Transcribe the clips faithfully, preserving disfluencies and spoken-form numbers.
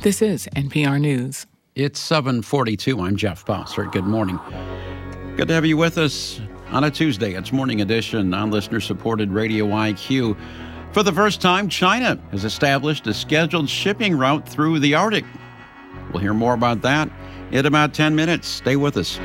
This is N P R News. It's seven forty-two. I'm Jeff Bossert. Good morning. Good to have you with us on a Tuesday. It's Morning Edition on listener-supported Radio I Q. For the first time, China has established a scheduled shipping route through the Arctic. We'll hear more about that in about ten minutes. Stay with us.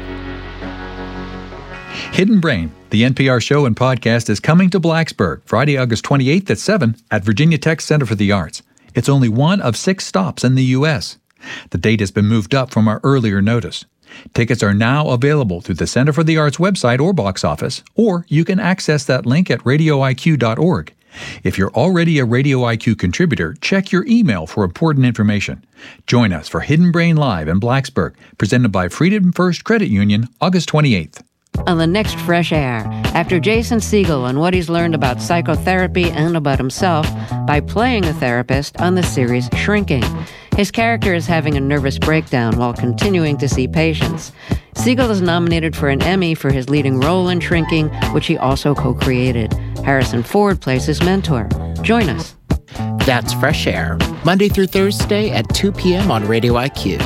Hidden Brain, the N P R show and podcast, is coming to Blacksburg Friday, August twenty-eighth at seven at Virginia Tech Center for the Arts. It's only one of six stops in the U S The date has been moved up from our earlier notice. Tickets are now available through the Center for the Arts website or box office, or you can access that link at radio I Q dot org. If you're already a Radio I Q contributor, check your email for important information. Join us for Hidden Brain Live in Blacksburg, presented by Freedom First Credit Union, August twenty-eighth. On the next Fresh Air, after Jason Segel and what he's learned about psychotherapy and about himself by playing a therapist on the series Shrinking. His character is having a nervous breakdown while continuing to see patients. Segel is nominated for an Emmy for his leading role in Shrinking, which he also co-created. Harrison Ford plays his mentor. Join us. That's Fresh Air, Monday through Thursday at two p.m. on Radio I Q.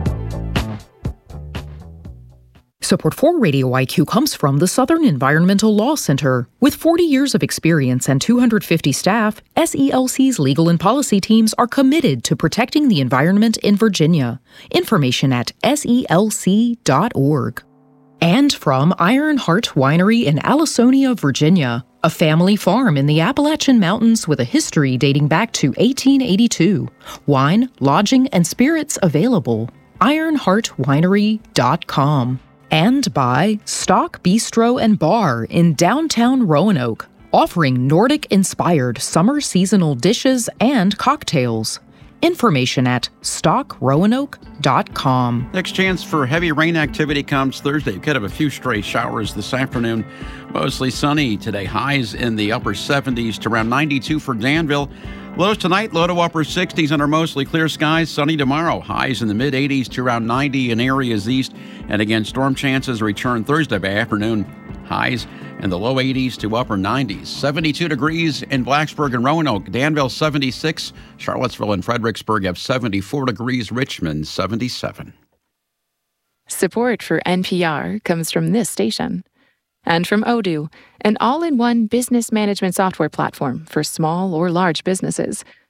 Support for Radio I Q comes from the Southern Environmental Law Center. With forty years of experience and two hundred fifty staff, S E L C's legal and policy teams are committed to protecting the environment in Virginia. Information at S E L C dot org. And from Ironheart Winery in Allisonia, Virginia, a family farm in the Appalachian Mountains with a history dating back to eighteen eighty-two. Wine, lodging, and spirits available. ironheart winery dot com. And by Stock Bistro and Bar in downtown Roanoke, offering Nordic-inspired summer seasonal dishes and cocktails. Information at stock roanoke dot com. Next chance for heavy rain activity comes Thursday. We could have a few stray showers this afternoon. Mostly sunny today. Highs in the upper seventies to around ninety-two for Danville. Lows tonight, low to upper sixties under mostly clear skies. Sunny tomorrow. Highs in the mid-eighties to around ninety in areas east. And again, storm chances return Thursday by afternoon. Highs in the low eighties to upper nineties. seventy-two degrees in Blacksburg and Roanoke. Danville, seventy-six. Charlottesville and Fredericksburg have seventy-four degrees. Richmond, seventy-seven. Support for N P R comes from this station. And from Odoo, an all-in-one business management software platform for small or large businesses.